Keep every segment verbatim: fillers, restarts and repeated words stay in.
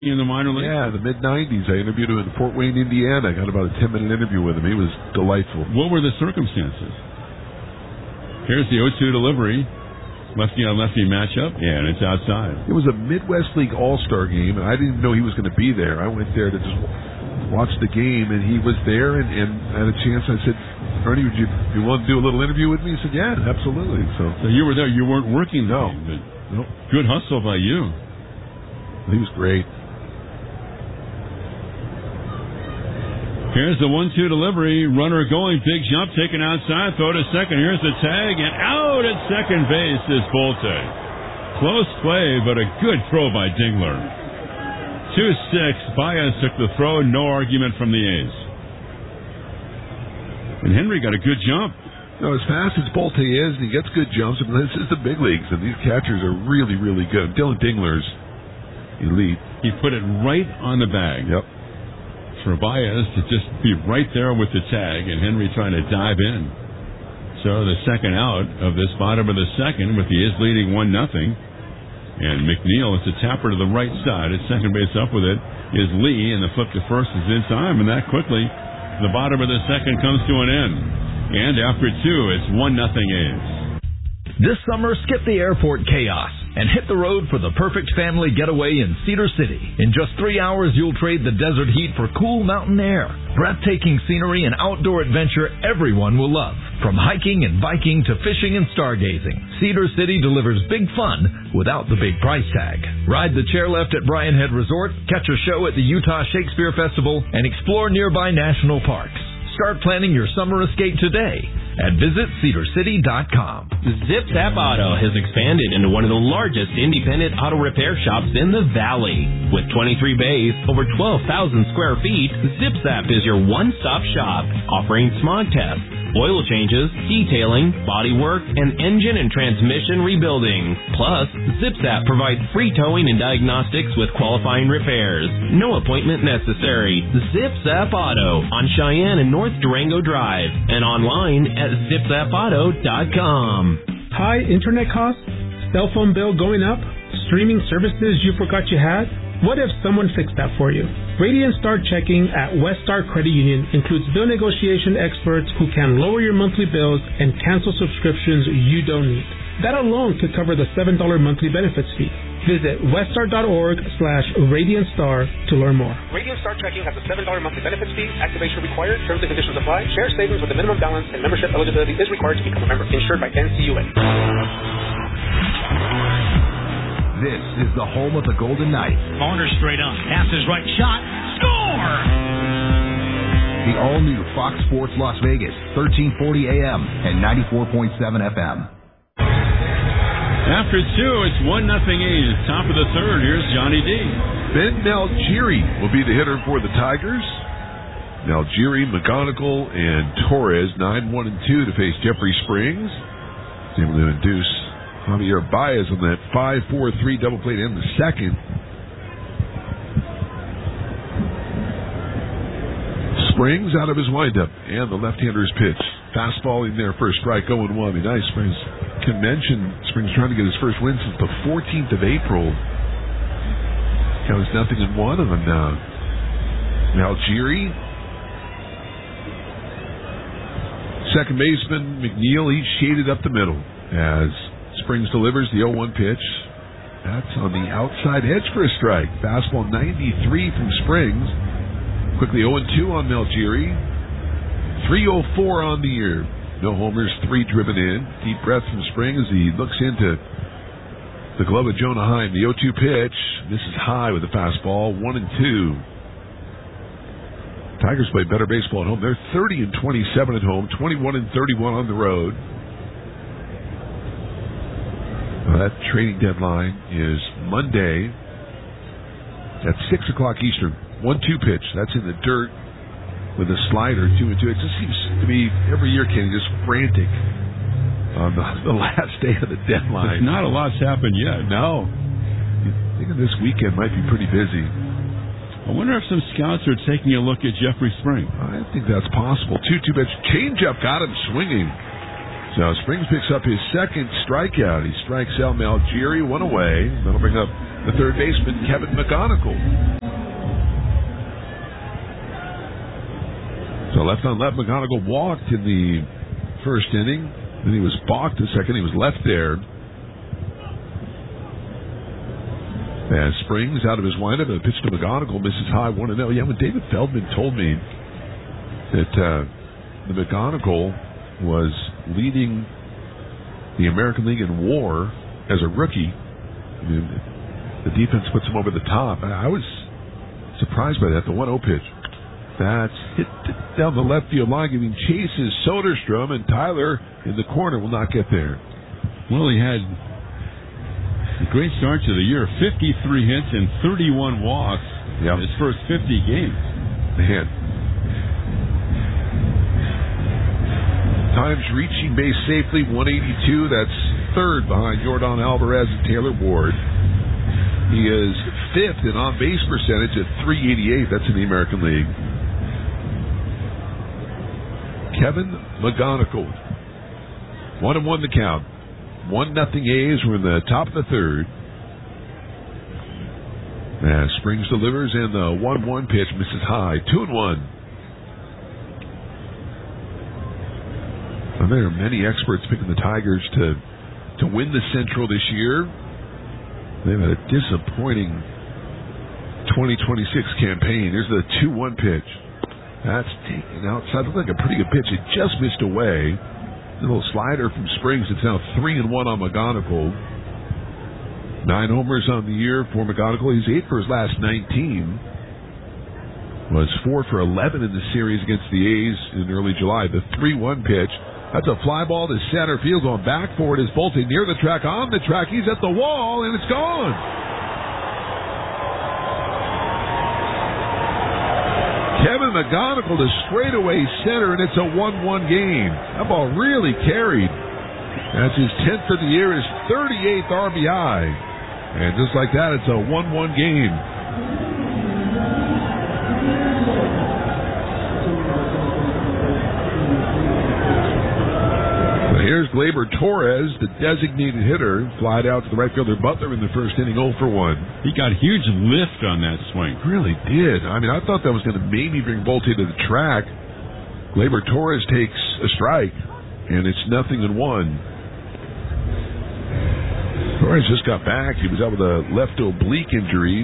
in the minor league? Yeah, in the mid nineties. I interviewed him in Fort Wayne, Indiana. I got about a ten-minute interview with him. He was delightful. What were the circumstances? Here's the oh two delivery. Lefty on lefty matchup. Yeah, and it's outside. It was a Midwest League All-Star game, and I didn't know he was going to be there. I went there to just watch the game, and he was there, and, and I had a chance. I said, Ernie, would you, you want to do a little interview with me? He said, yeah, absolutely. So, so you were there. You weren't working no. the game. Nope. Good hustle by you. He was great. Here's the one two delivery. Runner going. Big jump taken outside. Throw to second. Here's the tag. And out at second base is Bolte. Close play, but a good throw by Dingler. two six. Baez took the throw. No argument from the A's. And Henry got a good jump. No, as fast as Bolte is, and he gets good jumps, and this is the big leagues, and these catchers are really, really good. Dylan Dingler's elite. He put it right on the bag. Yep. For Baez to just be right there with the tag, and Henry trying to dive in. So the second out of this bottom of the second, with the A's leading one nothing, and McNeil, it's a tapper to the right side. At second base up with it is Lee, and the flip to first is in time, and that quickly, the bottom of the second comes to an end. And after two, it's one nothing A's. This summer, skip the airport chaos and hit the road for the perfect family getaway in Cedar City. In just three hours, you'll trade the desert heat for cool mountain air. Breathtaking scenery and outdoor adventure everyone will love. From hiking and biking to fishing and stargazing, Cedar City delivers big fun without the big price tag. Ride the chairlift at Bryan Head Resort, catch a show at the Utah Shakespeare Festival, and explore nearby national parks. Start planning your summer escape today at visit cedar city dot com. ZipZap Auto has expanded into one of the largest independent auto repair shops in the Valley. With twenty-three bays, over twelve thousand square feet, ZipZap is your one-stop shop, offering smog tests, oil changes, detailing, bodywork, and engine and transmission rebuilding. Plus, ZipZap provides free towing and diagnostics with qualifying repairs. No appointment necessary. ZipZap Auto on Cheyenne and North Durango Drive, and online at zip zap auto dot com. High internet costs? Cell phone bill going up? Streaming services you forgot you had? What if someone fixed that for you? Radiant Star Checking at West Star Credit Union includes bill negotiation experts who can lower your monthly bills and cancel subscriptions you don't need. That alone could cover the seven dollars monthly benefits fee. Visit weststar.org slash Radiant Star to learn more. Radiant Star Checking has a seven dollars monthly benefits fee. Activation required. Terms and conditions apply. Share savings with a minimum balance and membership eligibility is required to become a member. Insured by N C U A. This is the home of the Golden Knights. Marner straight on. Passes right. Shot. Score! The all-new Fox Sports Las Vegas, thirteen forty A M and ninety-four point seven F M. After two, it's one nothing A's. Top of the third, here's Johnny D. Ben Malgiri will be the hitter for the Tigers. Malgiri, McGonigal, and Torres, nine one and two to face Jeffrey Springs. He's able to induce Javier Baez on that five four three double play to end the second. Springs out of his windup, and the left-hander's pitch. Fastball in there for a strike, oh and one. Be nice. Springs can mention Springs trying to get his first win since the fourteenth of April. Counts nothing and one on uh, Malgiri. Second baseman McNeil, he's shaded up the middle as Springs delivers the oh one pitch. That's on the outside edge for a strike. Fastball ninety-three from Springs. Quickly oh and two on Malgiri. three oh four on the year. No homers, three driven in. Deep breath from Springs. He looks into the glove of Jonah Heim. The oh two pitch misses high with the fastball. one and two. Tigers play better baseball at home. They're thirty and twenty-seven at home, twenty-one and thirty-one on the road. Well, that trading deadline is Monday at six o'clock Eastern. one two pitch. That's in the dirt with a slider, two and two. It just seems to be every year, Kenny, just frantic on the, the last day of the deadline. It's not a lot's happened yet. No. I think this weekend might be pretty busy. I wonder if some scouts are taking a look at Jeffrey Springs. I think that's possible. two two pitch. Changeup got him swinging. So Springs picks up his second strikeout. He strikes out Malgiri, one away. That'll bring up the third baseman, Kevin McGonigal. So left on left, McGonigal walked in the first inning. Then he was balked the second. He was left there. As Springs out of his windup, and a pitch to McGonigal misses high, one and oh. Yeah, when David Feldman told me that uh, the McGonigal was leading the American League in WAR as a rookie, I mean, the defense puts him over the top. I was surprised by that. The one oh pitch. That's hit down the left field line, giving chases Soderstrom, and Tyler in the corner will not get there. Well, he had a great start to the year, fifty-three hits and thirty-one walks yep. in his first fifty games. Man. Times reaching base safely, one eighty-two. That's third behind Jordan Alvarez and Taylor Ward. He is fifth in on-base percentage at three eighty-eight. That's in the American League. Kevin McGonigal. One and one the count. One nothing A's. We're in the top of the third. As Springs delivers, and the one one pitch misses high. Two and one. Well, there are many experts picking the Tigers to to win the Central this year. They've had a disappointing twenty twenty-six campaign. Here's the two one pitch. That's taken outside. Looked like a pretty good pitch. It just missed away. A little slider from Springs. It's now three and one on McGonigal. Nine homers on the year for McGonigal. He's eight for his last nineteen. Was four for eleven in the series against the A's in early July. The three one pitch. That's a fly ball to center field. Going back for it is Bolte near the track. On the track. He's at the wall, and it's gone. Kevin McGonigal to straightaway center, and it's a one one game. That ball really carried. That's his tenth for the year, his thirty-eighth R B I. And just like that, it's a one one game. So here's Gleyber Torres, the designated hitter, flied out to the right fielder Butler in the first inning, oh for one. He got huge lift on that swing. Really did. I mean, I thought that was going to maybe bring Bolte to the track. Gleyber Torres takes a strike, and it's nothing in one. Torres just got back. He was out with a left oblique injury.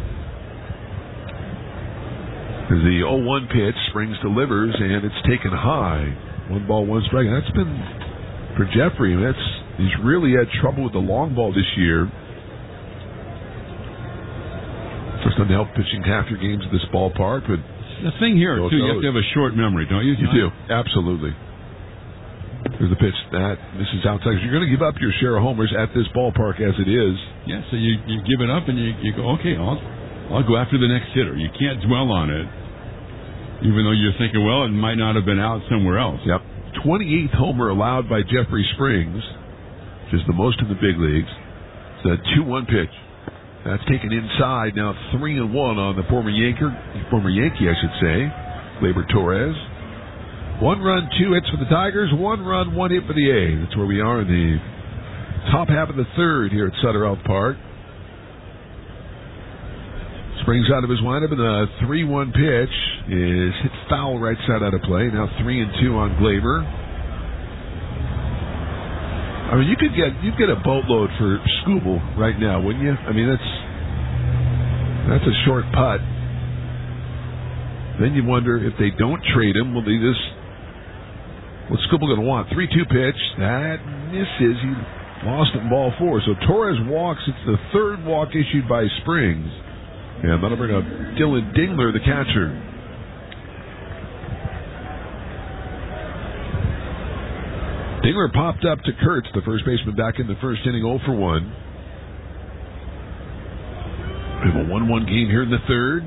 As the oh one pitch, Springs delivers, and it's taken high. One ball, one strike. And that's been, for Jeffrey, that's he's really had trouble with the long ball this year. First time to help pitching half your games at this ballpark. But the thing here, too, you have to have a short memory, don't you? You do. Absolutely. There's the pitch that misses outside. You're going to give up your share of homers at this ballpark as it is. Yeah, so you, you give it up and you, you go, okay, I'll, I'll go after the next hitter. You can't dwell on it, even though you're thinking, well, it might not have been out somewhere else. Yep. twenty-eighth homer allowed by Jeffrey Springs, which is the most in the big leagues. It's a two one pitch. That's taken inside. Now three and one on the former Yankee, former Yankee, I should say, Gleyber Torres. One run, two hits for the Tigers. One run, one hit for the A's. That's where we are in the top half of the third here at Sutter Health Park. Springs out of his windup, and the three one pitch is hit foul right side out of play. Now three and two on Gleyber. I mean, you could get you get a boatload for Skubal right now, wouldn't you? I mean, that's that's a short putt. Then you wonder if they don't trade him, will they just? What's Skubal going to want? three two pitch. That misses. He lost it in ball four. So Torres walks. It's the third walk issued by Springs. And that'll bring up Dylan Dingler, the catcher. Dingler popped up to Kurtz, the first baseman, back in the first inning, oh for one. We have a one one game here in the third.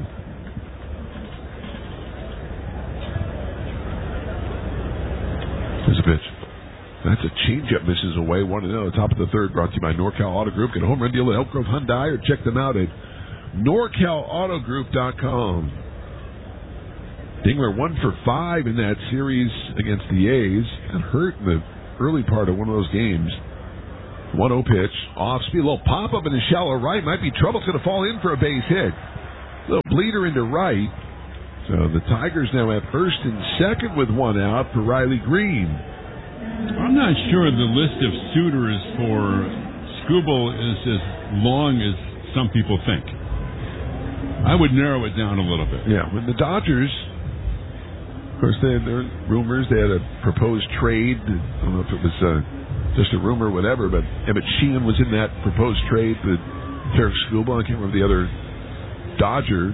There's a pitch. That's a changeup, misses away. one to oh. Top of the third, brought to you by NorCal Auto Group. Get a home run deal at Elk Grove Hyundai or check them out at nor cal auto group dot com. Dingler one for five in that series against the A's. Got hurt in the early part of one of those games. one oh pitch. Off speed. A little pop-up in the shallow right. Might be trouble. It's going to fall in for a base hit. A little bleeder into right. So the Tigers now have first and second with one out for Riley Green. I'm not sure the list of suitors for Skubal is as long as some people think. I would narrow it down a little bit. Yeah, when the Dodgers, of course, there are rumors they had a proposed trade. I don't know if it was uh, just a rumor or whatever, but Emmett Sheehan was in that proposed trade with Tarik Skubal. I can't remember the other Dodger.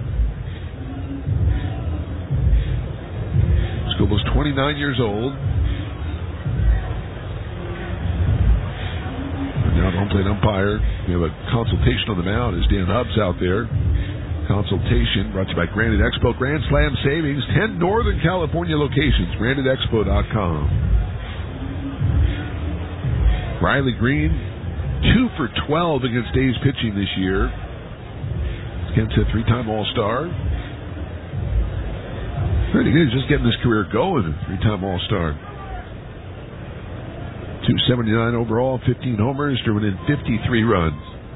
Skubal's twenty-nine years old. Now the home plate umpire. We have a consultation on the mound as Dan Hubbs out there. Consultation brought to you by Granite Expo. Grand Slam savings, ten Northern California locations. Granite Expo dot com. Riley Green, two for twelve against A's pitching this year. Ken said three-time All-Star. Pretty good. Just getting his career going. Three-time All-Star. two seventy-nine overall, fifteen homers, driven in fifty-three runs.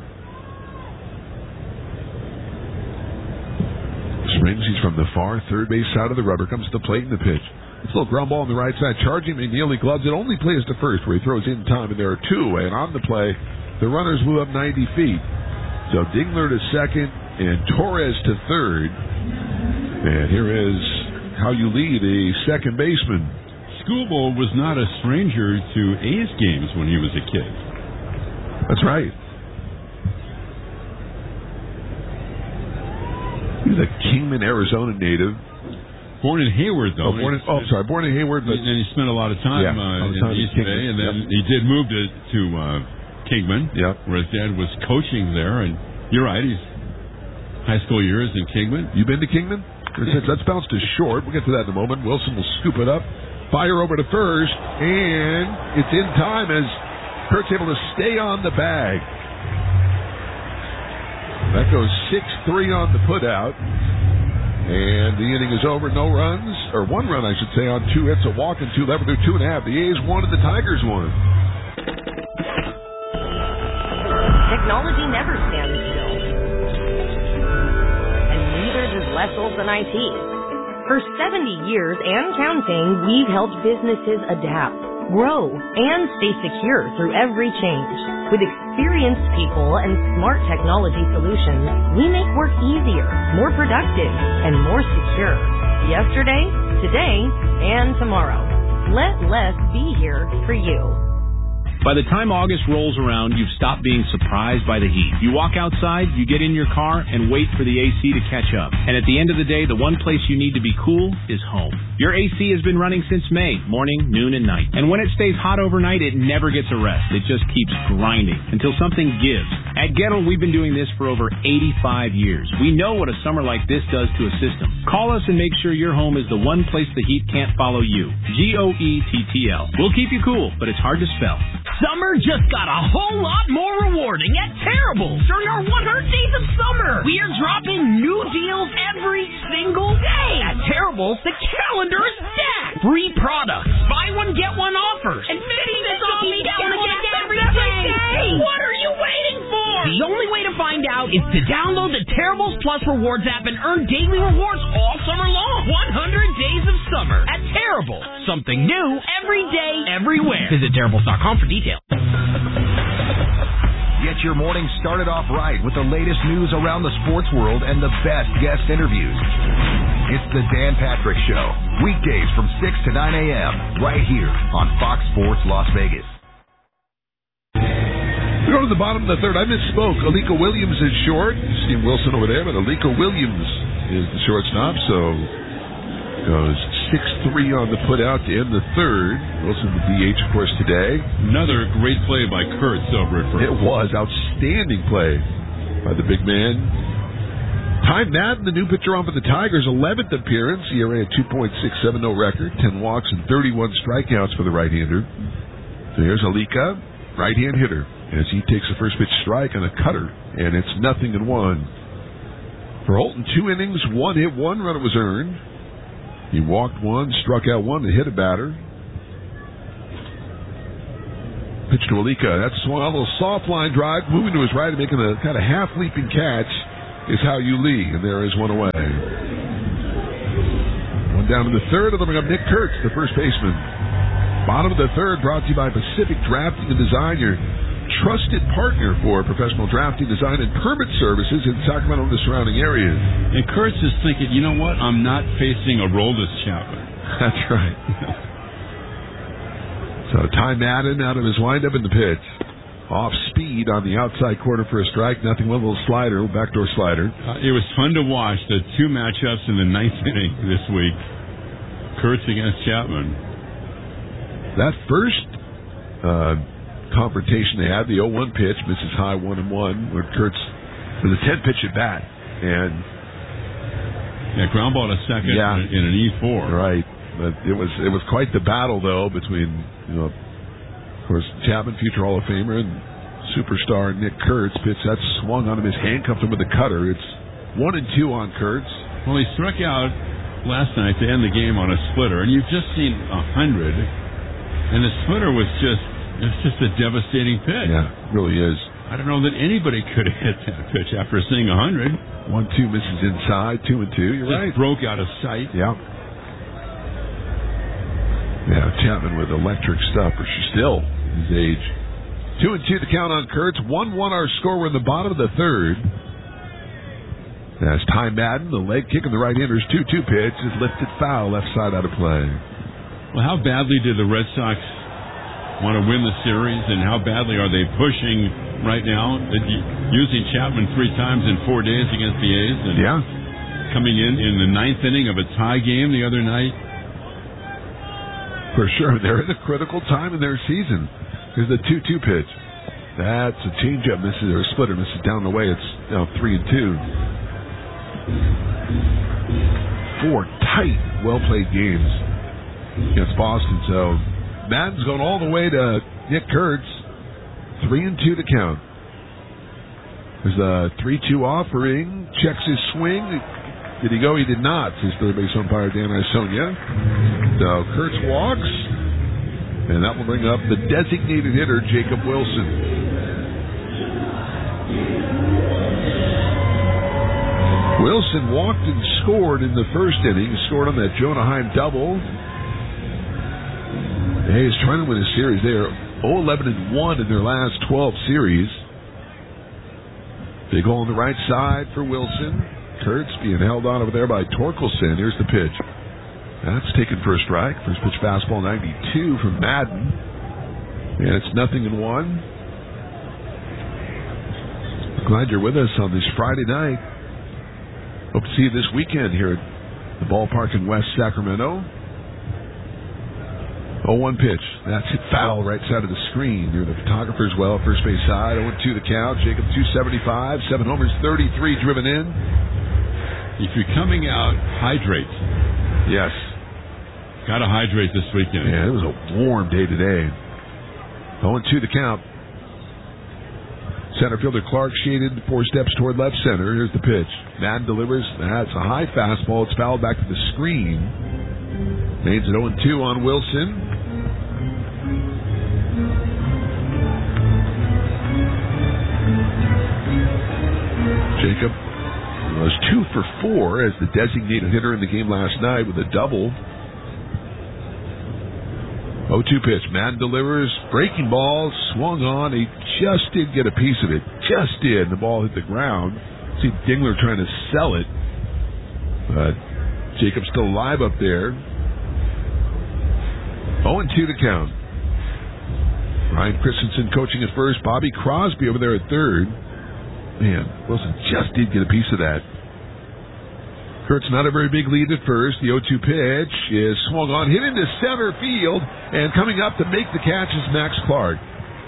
Springs, he's from the far third base side of the rubber, comes to the plate in the pitch. It's a little ground ball on the right side, charging McNeil. He gloves it, only plays to first, where he throws in time, and there are two away. And on the play, the runners move up ninety feet. So Dingler to second, and Torres to third. And here is how you lead a second baseman. Skubal was not a stranger to A's games when he was a kid. That's right. He's a Kingman, Arizona native. Born in Hayward, though. Oh, born in, oh sorry, born in Hayward. But, and he spent a lot of time, yeah, uh, of in time the East Kingman. Bay, and then Yep. he did move to, to uh, Kingman, yep. where his dad was coaching there. And you're right, he's high school years in Kingman. You been to Kingman? Let's bounce to short. We'll get to that in a moment. Wilson will scoop it up. Fire over to first, and it's in time as Kurt's able to stay on the bag. That goes six three on the putout, and the inning is over. No runs, or one run, I should say, on two hits, a walk, and two left through two and a half. The A's won and the Tigers won. Technology never stands still, and neither does Les Olson I T. For seventy years and counting, we've helped businesses adapt, grow, and stay secure through every change. With experienced people and smart technology solutions, we make work easier, more productive, and more secure. Yesterday, today, and tomorrow. Let Les be here for you. By the time August rolls around, you've stopped being surprised by the heat. You walk outside, you get in your car, and wait for the A C to catch up. And at the end of the day, the one place you need to be cool is home. Your A C has been running since May, morning, noon, and night. And when it stays hot overnight, it never gets a rest. It just keeps grinding until something gives. At Gettle, we've been doing this for over eighty-five years. We know what a summer like this does to a system. Call us and make sure your home is the one place the heat can't follow you. G O E T T L. We'll keep you cool, but it's hard to spell. Summer just got a whole lot more rewarding at Terrible during our one hundred days of summer. We are dropping new deals every single day. At Terrible, the calendar is stacked. Free products, buy one, get one offers, and fifty cents off each down again every day. What are you waiting for? The only way to find out is to download the Terribles Plus Rewards app and earn daily rewards all summer long. one hundred days of summer at Terrible. Something new every day, everywhere. Visit Terribles dot com for details. Get your morning started off right with the latest news around the sports world and the best guest interviews. It's the Dan Patrick Show, weekdays from six to nine a.m. right here on Fox Sports Las Vegas. We go to the bottom of the third. I misspoke. Alika Williams is short. Steve Wilson over there, but Alika Williams is the shortstop, so goes six three on the putout to end the third. Wilson the D H, of course, today. Another great play by Kurtz over at first. It was. Outstanding play by the big man. Ty Madden, the new pitcher on for the Tigers, eleventh appearance. E R A at two point six seven, no record. ten walks and thirty-one strikeouts for the right-hander. So here's Alika, right-hand hitter, as he takes the first pitch strike on a cutter, and it's nothing in one. For Holton, two innings, one hit, one run was earned. He walked one, struck out one, and hit a batter. Pitch to Alika. That's swung on a little soft line drive, moving to his right and making a kind of half leaping catch is Hao Yu Lee, and there is one away. One down in the third. It'll bring up Nick Kurtz, the first baseman. Bottom of the third, brought to you by Pacific Drafting and Design, your trusted partner for professional drafting, design, and permit services in Sacramento and the surrounding areas. And Kurtz is thinking, you know what? I'm not facing a Aroldis Chapman. That's right. So Ty Madden out of his windup in the pitch. Off speed on the outside corner for a strike. Nothing, one little slider, backdoor slider. Uh, it was fun to watch the two matchups in the ninth inning this week. Kurtz against Chapman. That first uh, confrontation they had, the oh one pitch, misses high one and one, where Kurtz with a ten pitch at bat. And yeah, ground ball to second yeah, in an E four. Right. But it was it was quite the battle though between, you know, of course, Chapman, future Hall of Famer, and superstar Nick Kurtz. Pitch that swung on him, his handcuffed him with a cutter. It's one and two on Kurtz. Well, he struck out last night to end the game on a splitter, and you've just seen a hundred, and the splitter was just it's just a devastating pitch. Yeah, it really is. I don't know that anybody could have hit that pitch after seeing a hundred. One two misses inside, two and two. You're just right. Broke out of sight. Yeah. Yeah, Chapman with electric stuff, or she's still his age. Two and two the count on Kurtz. One one our score. We're in the bottom of the third. That's Ty Madden, the leg kick, and the right-hander's two two pitch is lifted foul, left side out of play. Well, how badly did the Red Sox want to win the series, and how badly are they pushing right now? Using Chapman three times in four days against the A's, and yeah, coming in in the ninth inning of a tie game the other night. For sure, they're at a critical time in their season. Here's the two two pitch. That's a changeup, misses, or a splitter, misses down the way. It's now three and two. Four tight, well-played games against Boston. So Madden's going all the way to Nick Kurtz. Three and two to count. There's a three two offering. Checks his swing. Did he go? He did not, says third base umpire Dan Isonia. So Kurtz walks, and that will bring up the designated hitter, Jacob Wilson. Wilson walked and scored in the first inning. He scored on that Jonah Heim double. The A's trying to win a series. They are oh eleven and one in their last twelve series. Big hole on the right side for Wilson. Kurtz being held on over there by Torkelson. Here's the pitch. That's taken for a strike. First pitch fastball ninety-two from Madden. And it's nothing in one. Glad you're with us on this Friday night. Hope to see you this weekend here at the ballpark in West Sacramento. oh one pitch. That's hit foul right side of the screen near the photographer's well, first base side. oh two the count. Jacob two seventy-five, seven homers, thirty-three driven in. If you're coming out, hydrate. Yes. Got to hydrate this weekend. Yeah, it was a warm day today. oh two the count. Center fielder Clark shaded four steps toward left center. Here's the pitch. Madden delivers. That's a high fastball. It's fouled back to the screen. Mains at oh two on Wilson. Jacob was two for four as the designated hitter in the game last night with a double. oh two pitch. Madden delivers. Breaking ball. Swung on. He just did get a piece of it. Just did. The ball hit the ground. See Dingler trying to sell it. But Jacob's still alive up there. oh two to count. Ryan Christensen coaching at first. Bobby Crosby over there at third. Man, Wilson just did get a piece of that. Kurtz not a very big lead at first. The oh two pitch is swung on, hit into center field, and coming up to make the catch is Max Clark.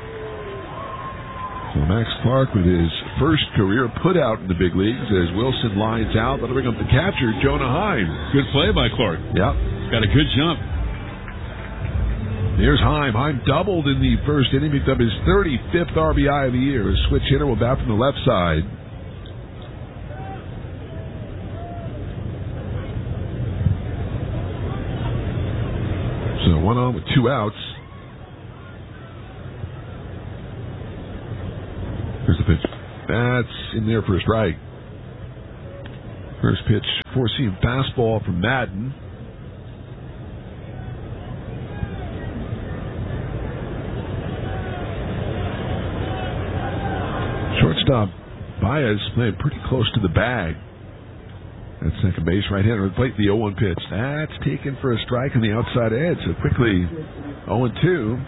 So Max Clark with his first career put out in the big leagues as Wilson lines out. That'll bring up the catcher, Jonah Heim. Good play by Clark. Yep. Got a good jump. Here's Heim. Heim doubled in the first inning, picked up his thirty-fifth R B I of the year. A switch hitter will bat from the left side. So one on with two outs. That's in there for a strike. First pitch, four-seam fastball from Madden. Shortstop Baez playing pretty close to the bag. At second base, right-hander on the plate, the oh one pitch. That's taken for a strike on the outside edge. So quickly, oh two.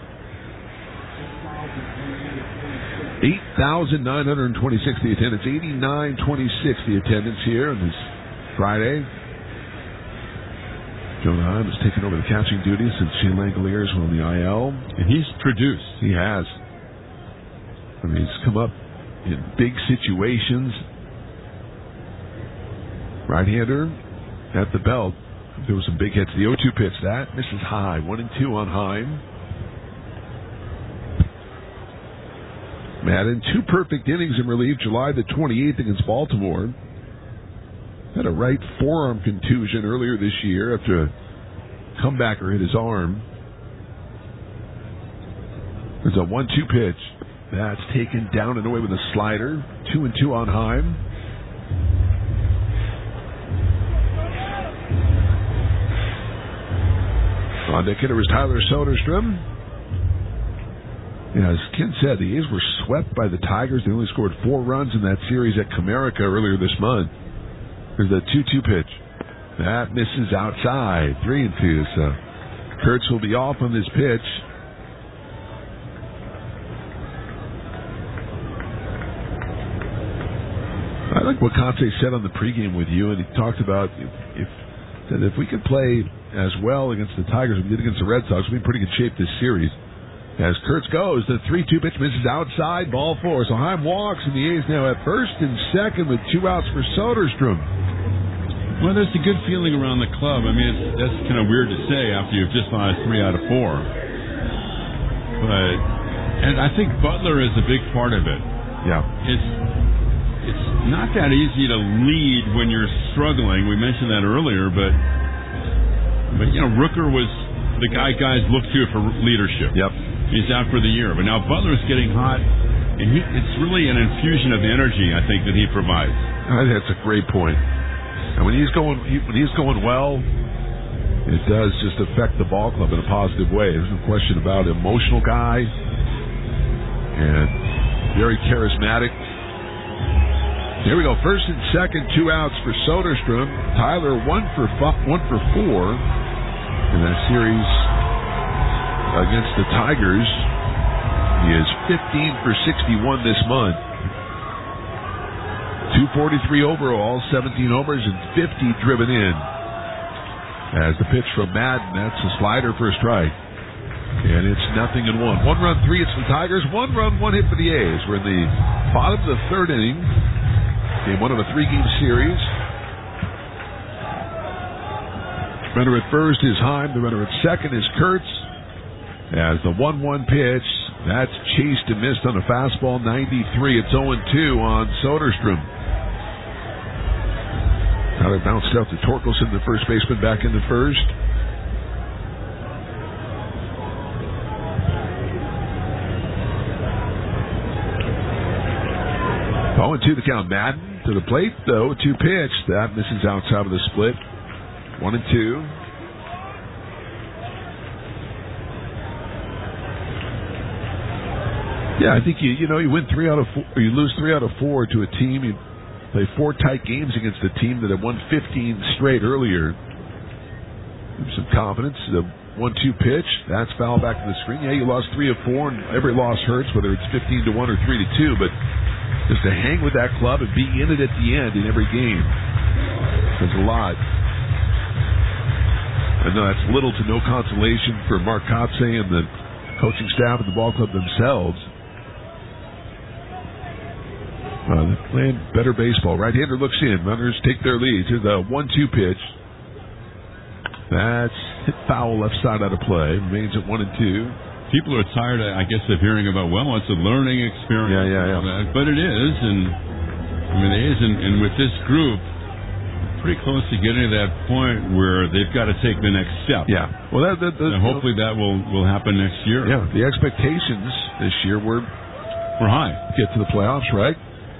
eight thousand nine hundred twenty-six the attendance. eighty-nine twenty-six the attendance here on this Friday. Jonah Heim has taken over the catching duties since Shane Langoliers was on the I L. And he's produced. He has. I mean, he's come up in big situations. Right-hander at the belt. There was some big hits. The oh two pitch, that misses high. One and two on Heim. Madden, two perfect innings in relief. July the twenty-eighth against Baltimore. Had a right forearm contusion earlier this year after a comebacker hit his arm. There's a one two pitch. That's taken down and away with a slider. Two and two on Heim. On deck hitter is Tyler Soderstrom. Yeah, as Ken said, the A's were swept by the Tigers. They only scored four runs in that series at Comerica earlier this month. There's a two two pitch. That misses outside. Three and two. So Kurtz will be off on this pitch. I like what Conte said on the pregame with you, and he talked about if, if that if we could play as well against the Tigers as we did against the Red Sox, we'd be in pretty good shape this series. As Kurtz goes, the three two pitch misses outside, ball four. So Heim walks, and the A's now at first and second with two outs for Soderstrom. Well, there's a good feeling around the club. I mean, it's, that's kind of weird to say after you've just lost three out of four. But, and I think Butler is a big part of it. Yeah. It's it's not that easy to lead when you're struggling. We mentioned that earlier, but but you know, Rooker was the guy guys look to for leadership. Yep. He's out for the year, but now Butler's getting hot, and he, it's really an infusion of energy, I think, that he provides. I think that's a great point. And when he's going, when he's going well, it does just affect the ball club in a positive way. There's no question about it. Emotional guy and very charismatic. Here we go. First and second, two outs for Soderstrom. Tyler one for f- one for four in that series against the Tigers. He is fifteen for sixty-one this month. two forty-three overall, seventeen homers, and fifty driven in. As the pitch from Madden, that's a slider for a strike. And it's nothing in one. One run, three hits for the Tigers. One run, one hit for the A's. We're in the bottom of the third inning. Game one of a three-game series. Runner at first is Heim. The runner at second is Kurtz. As the one one pitch, that's chased and missed on a fastball, ninety-three. It's oh two on Soderstrom. Now they bounced out to Torkelson, the first baseman, back in the first. oh two the count. Madden to the plate, though. two pitch. That misses outside of the split. One and two. Yeah, I think you you know you win three out of four, or you lose three out of four to a team. You play four tight games against a team that had won fifteen straight earlier. Some confidence. The one two pitch, that's foul back to the screen. Yeah, you lost three of four, and every loss hurts, whether it's fifteen to one or three to two. But just to hang with that club and be in it at the end in every game, there's a lot. I know that's little to no consolation for Mark Kotsay and the coaching staff and the ball club themselves. Uh, they're playing better baseball. Right-hander looks in. Runners take their lead. Here's the one two pitch. That's hit foul left side out of play. Remains at one and two. People are tired, I guess, of hearing about, well, it's a learning experience. Yeah, yeah, yeah. That. But it is, and I mean, it is, and, and with this group, pretty close to getting to that point where they've got to take the next step. Yeah. Well, that, that, that and hopefully that will, will happen next year. Yeah. The expectations this year were were high. Get to the playoffs, right?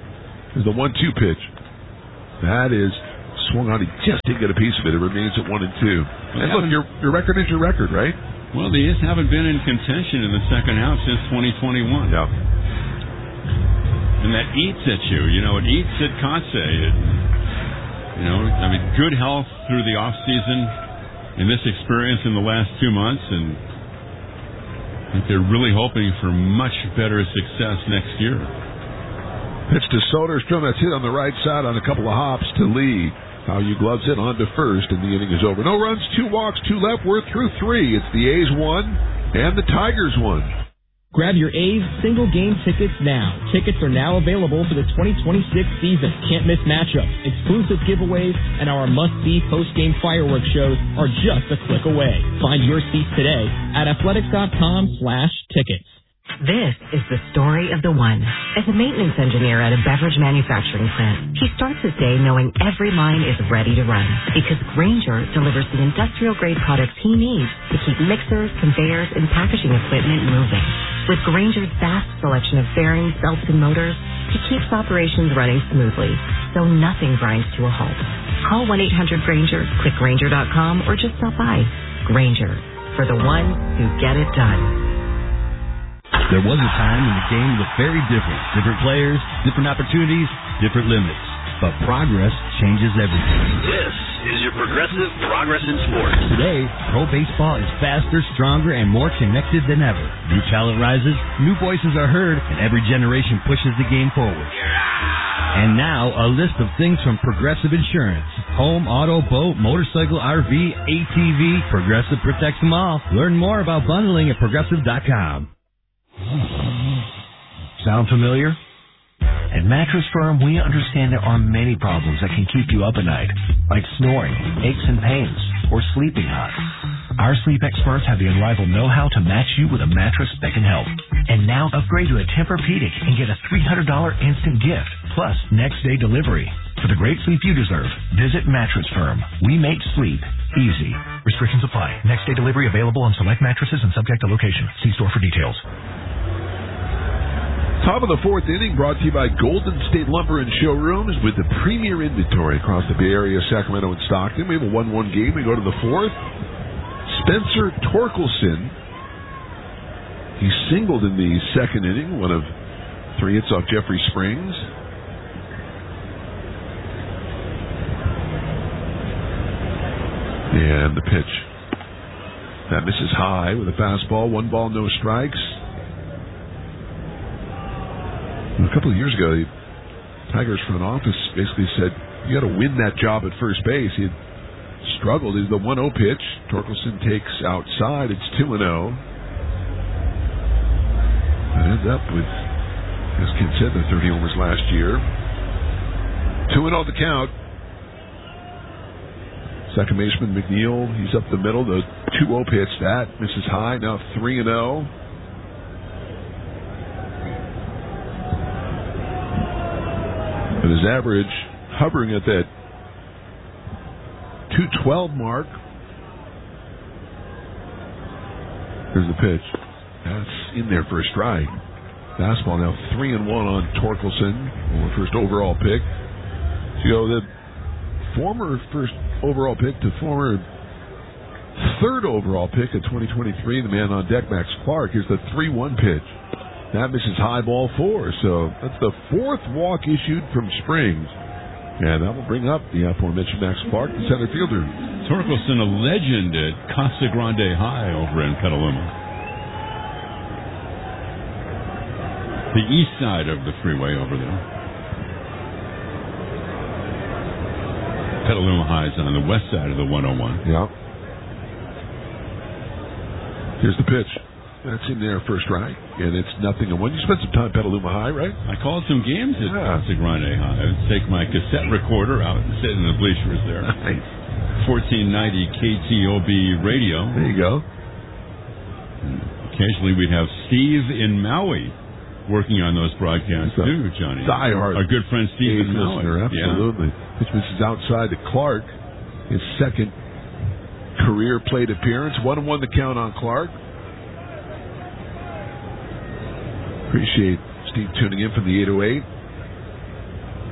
There's the one two pitch. That is swung on. He just didn't get a piece of it. It remains at one and two. And look, your your record is your record, right? Well, the A's haven't been in contention in the second half since twenty twenty-one. Yeah. And that eats at you. You know, it eats at Kotsay. It, you know, I mean, good health through the off season and this experience in the last two months, and I think they're really hoping for much better success next year. Pitch to Soderstrom. That's hit on the right side on a couple of hops to Lee. How you gloves it on to first, and the inning is over. No runs, two walks, two left. We're through three. It's the A's one and the Tigers one. Grab your A's single game tickets now. Tickets are now available for the twenty twenty-six season. Can't miss matchups, exclusive giveaways, and our must-see post-game fireworks shows are just a click away. Find your seats today at athletics.com slash tickets. This is the story of the one. As a maintenance engineer at a beverage manufacturing plant, he starts his day knowing every line is ready to run because Grainger delivers the industrial-grade products he needs to keep mixers, conveyors, and packaging equipment moving. With Grainger's vast selection of bearings, belts, and motors, he keeps operations running smoothly, so nothing grinds to a halt. Call one eight hundred Grainger, click Grainger dot com, or just stop by. Grainger, for the ones who get it done. There was a time when the game was very different. Different players, different opportunities, different limits. But progress changes everything. This is your Progressive Progress in Sports. Today, pro baseball is faster, stronger, and more connected than ever. New talent rises, new voices are heard, and every generation pushes the game forward. And now, a list of things from Progressive Insurance. Home, auto, boat, motorcycle, R V, A T V. Progressive protects them all. Learn more about bundling at progressive dot com. Sound familiar? At Mattress Firm, we understand there are many problems that can keep you up at night, like snoring, aches and pains, or sleeping hot. Our sleep experts have the unrivaled know-how to match you with a mattress that can help. And now upgrade to a Tempur-Pedic and get a three hundred dollars instant gift, plus next-day delivery. For the great sleep you deserve, visit Mattress Firm. We make sleep easy. Restrictions apply. Next-day delivery available on select mattresses and subject to location. See store for details. Top of the fourth inning brought to you by Golden State Lumber and Showrooms with the premier inventory across the Bay Area, Sacramento, and Stockton. We have a one one game. We go to the fourth. Spencer Torkelson. He singled in the second inning, one of three hits off Jeffrey Springs. And the pitch. That misses high with a fastball. One ball, no strikes. A couple of years ago, the Tigers front office basically said, you got to win that job at first base. He had struggled. Is the one oh pitch. Torkelson takes outside. It's two and oh. That ends up with, as Ken said, the thirty homers last year. two and oh the count. Second baseman McNeil, he's up the middle. The two oh pitch, that misses high. Now three and oh. But his average hovering at that two twelve mark. Here's the pitch. That's in there for a strike. Fastball now three and one on Torkelson. First overall pick. So you go the former first overall pick to former third overall pick of twenty twenty-three. The man on deck, Max Clark. Here's the three one pitch. That misses high, ball four. So that's the fourth walk issued from Springs. And that will bring up the aforementioned Max Clark, the center fielder. Torkelson, a legend at Casa Grande High over in Petaluma. The east side of the freeway over there. Petaluma High is on the west side of the one oh one. Yeah. Here's the pitch. That's in there for a strike, and it's nothing. And when you spent some time at Petaluma High, right? I called some games at yeah. Casa Grande High. I would take my cassette recorder out and sit in the bleachers there. Nice. fourteen ninety K T O B radio. There you go. And occasionally we'd have Steve in Maui working on those broadcasts so, too, Johnny. Diehard. Our good friend Steve in Maui. Absolutely. Yeah. Pitch misses outside to Clark. His second career plate appearance. one and one the count on Clark. Appreciate Steve tuning in from the eight oh eight.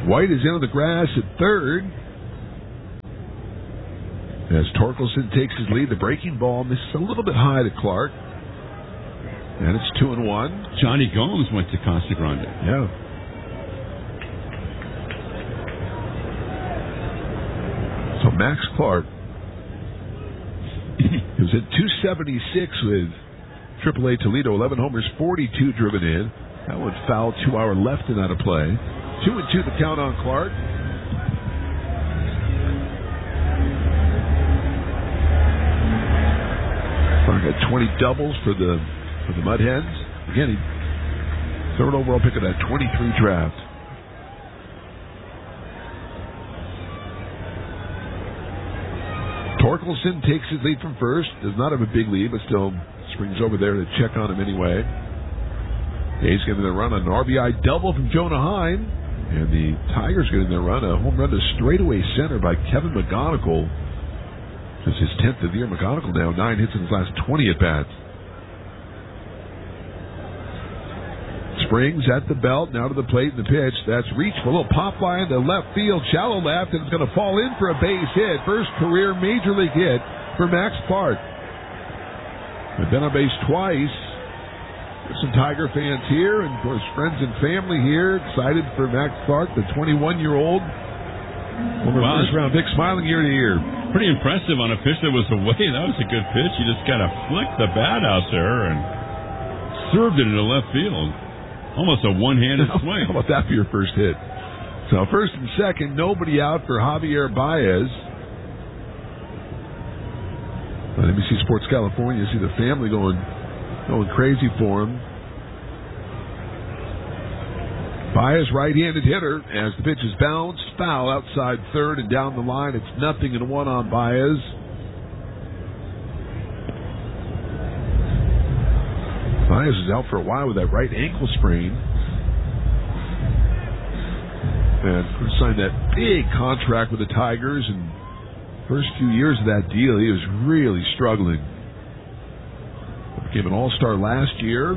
White is in on the grass at third. As Torkelson takes his lead, the breaking ball misses a little bit high to Clark. And it's two and one. Johnny Gomes went to Casa Grande. Yeah. So Max Clark he was at two seventy-six with triple A Toledo, eleven homers, forty-two driven in. That one fouled, two hour left and out of play. Two and two the count on Clark. Clark had twenty doubles for the for the Mud Hens. Again, he third overall pick of that twenty-three draft. Torkelson takes his lead from first. Does not have a big lead, but still springs over there to check on him anyway. A's getting their run on an R B I double from Jonah Heim. And the Tigers getting their run, a home run to straightaway center by Kevin McGonigal. This is his tenth of the year. McGonigal now nine hits in his last twenty at-bats. Springs at the belt, now to the plate and the pitch. That's reach for a little pop line to left field, shallow left, and it's going to fall in for a base hit. First career major league hit for Max Clark. I've been on base twice. There's some Tiger fans here, and of course friends and family here, excited for Max Clark, the twenty-one-year-old. Former Wow. first round pick, smiling ear to ear. Pretty impressive on a pitch that was away. That was a good pitch. He just kind of flicked the bat out there and served it into left field. Almost a one-handed swing. How about that for your first hit? So first and second, nobody out for Javier Baez. On N B C Sports California, you see the family going going crazy for him. Baez, right-handed hitter, as the pitch is bounced, foul outside third and down the line. It's nothing and one on Baez. Baez is out for a while with that right ankle sprain. And signed that big contract with the Tigers. And first few years of that deal, he was really struggling. Became an all-star last year.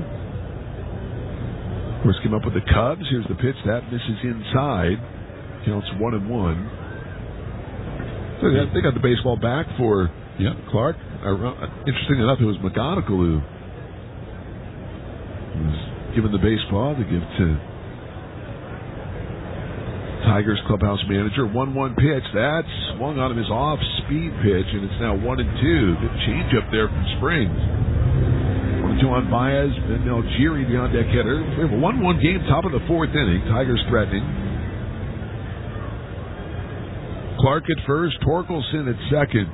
Of course, came up with the Cubs. Here's the pitch. That misses inside. Counts one and one. So they got the baseball back for yep. Clark. Interesting enough, it was McGonigal who was given the baseball to give to Tigers clubhouse manager. one one pitch. That swung on him, his off-speed pitch, and it's now one and two. Good change up there from Springs. one and two on Baez, then Algieri, the on-deck hitter. We have a one one game, top of the fourth inning. Tigers threatening. Clark at first, Torkelson at second.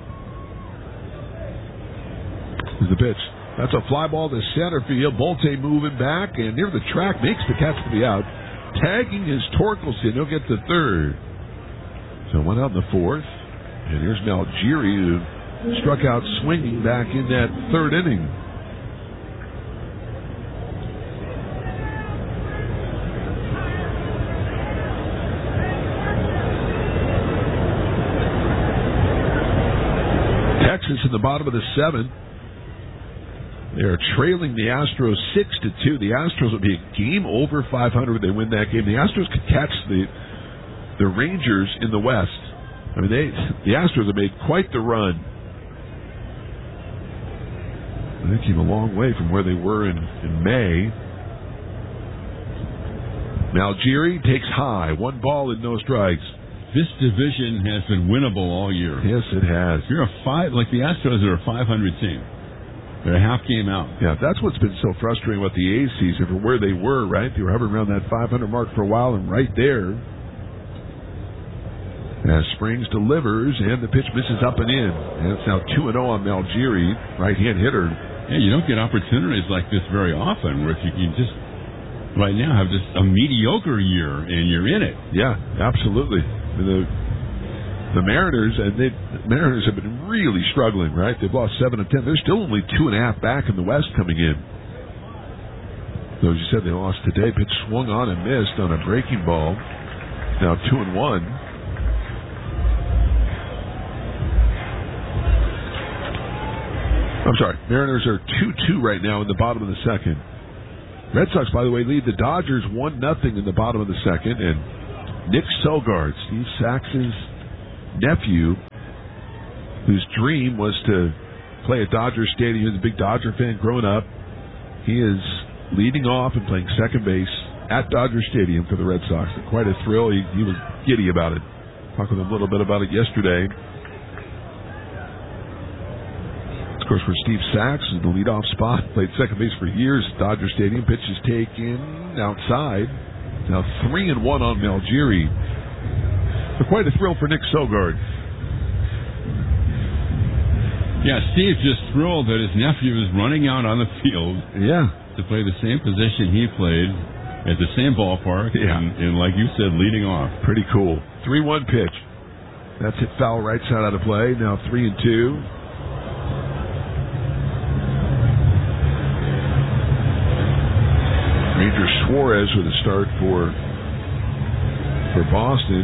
Here's the pitch. That's a fly ball to center field. Bolte moving back, and near the track makes the catch for the out. Tagging is Torkelson. He'll get to third. So one out in the fourth. And here's Algieri, who struck out swinging back in that third inning. Texas in the bottom of the seventh. They are trailing the Astros six to two. The Astros would be a game over five hundred if they win that game. The Astros could catch the the Rangers in the West. I mean, they the Astros have made quite the run. They came a long way from where they were in, in May. Algieri takes high. One ball and no strikes. This division has been winnable all year. Yes, it has. If you're a five, like the Astros are a five hundred team. They're a half game out. Yeah, that's what's been so frustrating about the A's season for where they were, right? They were hovering around that five hundred mark for a while, and right there, as Springs delivers, and the pitch misses up and in. And it's now two and oh on Algieri, right-hand hitter. Yeah, you don't get opportunities like this very often, where if you can just, right now, have just a mediocre year, and you're in it. Yeah, absolutely. The The Mariners, and they the Mariners have been really struggling, right? They've lost seven of ten. They're still only two and a half back in the West coming in. So as you said, they lost today. Pitch swung on and missed on a breaking ball. Now two and one. I'm sorry. Mariners are two two right now in the bottom of the second. Red Sox, by the way, lead the Dodgers one nothing in the bottom of the second, and Nick Sogard, Steve Sachs's nephew, whose dream was to play at Dodger Stadium. He was a big Dodger fan growing up. He is leading off and playing second base at Dodger Stadium for the Red Sox. Quite a thrill. He, he was giddy about it. Talked with him a little bit about it yesterday. Of course, for Steve Sachs, in the leadoff spot, played second base for years at Dodger Stadium. Pitch is taken outside. Now three and one on Malgiri. So quite a thrill for Nick Sogard. Yeah, Steve's just thrilled that his nephew is running out on the field. Yeah. To play the same position he played at the same ballpark. Yeah. And, and like you said, leading off. Pretty cool. three one pitch. That's hit foul right side out of play. Now three and two. Ranger Suarez with a start for for Boston.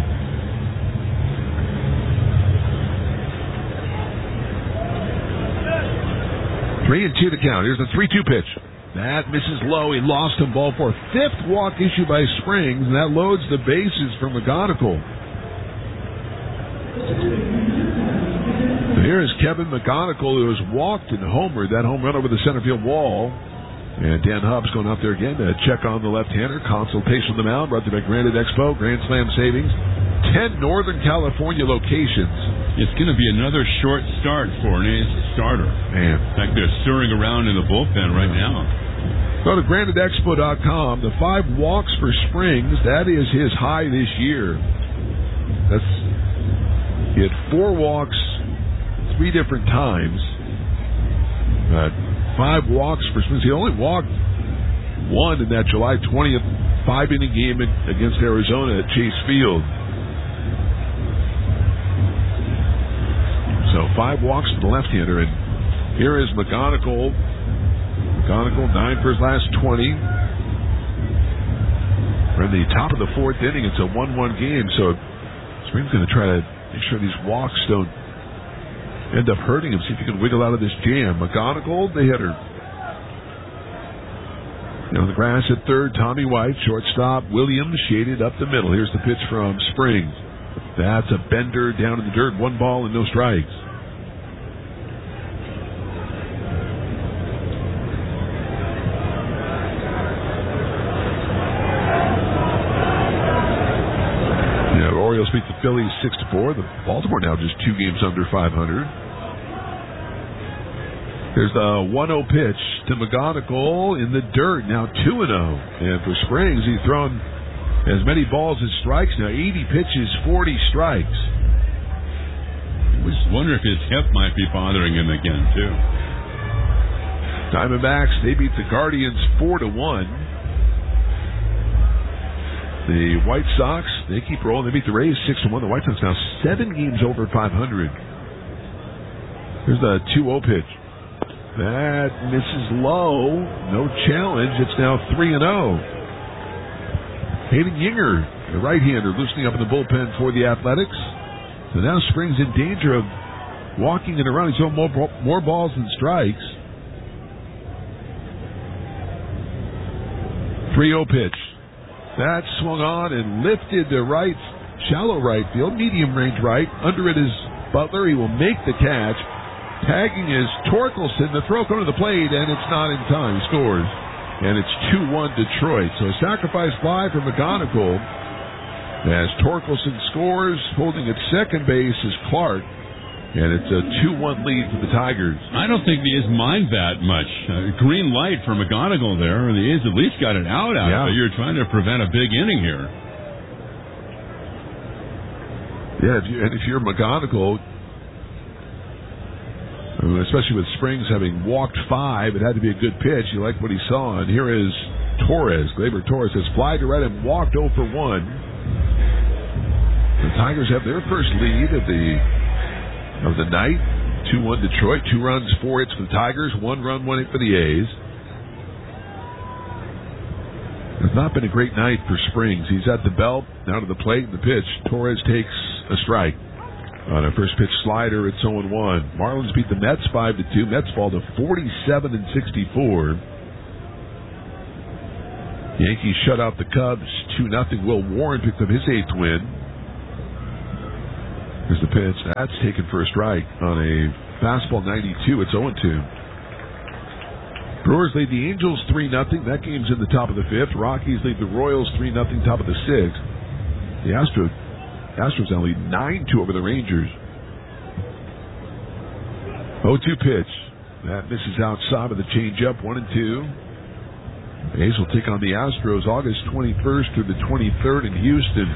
Three and two to count. Here's the three two pitch. That misses low. He lost him, ball four. Fifth walk issued by Springs, and that loads the bases for McGonigal. So here is Kevin McGonigal, who has walked and homered that home run over the center field wall. And Dan Hubbs going out there again to check on the left-hander. Consultation on the mound, brought to you by Granite Expo, Grand Slam Savings. Ten Northern California locations. It's going to be another short start for an ace starter. Man. In fact, they're stirring around in the bullpen right now. Go to Granite Expo dot com. The five walks for Springs, that is his high this year. That's He had four walks three different times. Uh, five walks for Springs. He only walked one in that July twentieth five-inning game against Arizona at Chase Field. So five walks to the left-hander, and here is McGonigal. McGonigal, nine for his last twenty. We're in the top of the fourth inning. It's a one one game, so Springs going to try to make sure these walks don't end up hurting him. See if he can wiggle out of this jam. McGonigal, the hitter. You know, on the grass at third, Tommy White, shortstop. Williams shaded up the middle. Here's the pitch from Springs. That's a bender down in the dirt. One ball and no strikes. Yeah, the Orioles beat the Phillies six to four. The Baltimore now just two games under five hundred. There's the one oh pitch to McGonigal in the dirt. Now two and oh. And for Springs, he's thrown as many balls as strikes now. eighty pitches, forty strikes. I was wondering if his hip might be bothering him again, too. Diamondbacks, they beat the Guardians four to one. The White Sox, they keep rolling. They beat the Rays six to one. The White Sox now seven games over five hundred. Here's the two oh pitch. That misses low. No challenge. It's now three and oh. Hayden Yinger, the right-hander, loosening up in the bullpen for the Athletics. So now Springs in danger of walking it around. He's throwing more, more balls than strikes. three oh pitch. That swung on and lifted to right, shallow right field, medium range right. Under it is Butler. He will make the catch. Tagging is Torkelson. The throw coming to the plate, and it's not in time. He scores. And it's two one Detroit. So a sacrifice fly for McGonigal as Torkelson scores. Holding at second base is Clark. And it's a two one lead for the Tigers. I don't think the A's mind that much. Uh, green light for McGonigal there. The A's at least got it out out. Yeah. So you're trying to prevent a big inning here. Yeah, if you, and if you're McGonigal, especially with Springs having walked five, it had to be a good pitch. You like what he saw. And here is Torres. Gleyber Torres has fly to right and walked oh for one. The Tigers have their first lead of the of the night. two one Detroit. Two runs, four hits for the Tigers. One run, one hit for the A's. It's not been a great night for Springs. He's at the belt, down to the plate, and the pitch. Torres takes a strike. On a first pitch slider, it's oh and one. Marlins beat the Mets five to two. Mets fall to forty-seven and sixty-four. Yankees shut out the Cubs two nothing. Will Warren picked up his eighth win. Here's the pitch. That's taken for a strike on a fastball ninety-two. It's oh two. Brewers lead the Angels three nothing. That game's in the top of the fifth. Rockies lead the Royals three nothing, top of the sixth. The Astros, Astros now lead nine two over the Rangers. oh two pitch. That misses outside of the changeup, one and two. The A's will take on the Astros August twenty-first through the twenty-third in Houston.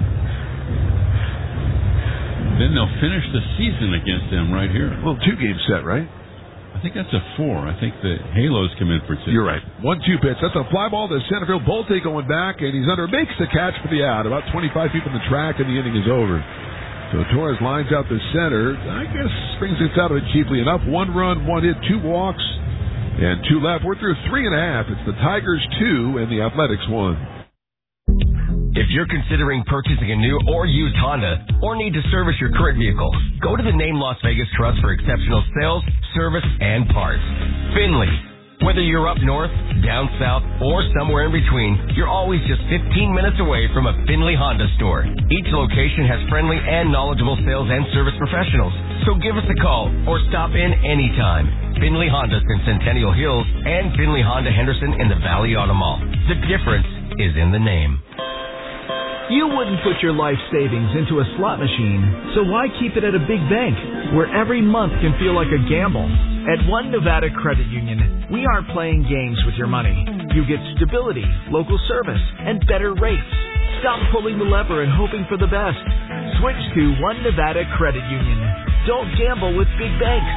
Then they'll finish the season against them right here. Well, two-game set, right? I think that's a four. I think the Halos come in for two. You're right. one two pitch. That's a fly ball to center field. Bolte going back, and he's under. Makes the catch for the out. About twenty-five feet from the track, and the inning is over. So Torres lines out the center. I guess Springs gets out of it cheaply enough. One run, one hit, two walks, and two left. We're through three and a half. It's the Tigers two and the Athletics one. If you're considering purchasing a new or used Honda or need to service your current vehicle, go to the Name Las Vegas Trust for exceptional sales, service, and parts. Finley. Whether you're up north, down south, or somewhere in between, you're always just fifteen minutes away from a Finley Honda store. Each location has friendly and knowledgeable sales and service professionals. So give us a call or stop in anytime. Finley Honda's in Centennial Hills and Finley Honda Henderson in the Valley Auto Mall. The difference is in the name. You wouldn't put your life savings into a slot machine, so why keep it at a big bank where every month can feel like a gamble? At One Nevada Credit Union, we aren't playing games with your money. You get stability, local service, and better rates. Stop pulling the lever and hoping for the best. Switch to One Nevada Credit Union. Don't gamble with big banks.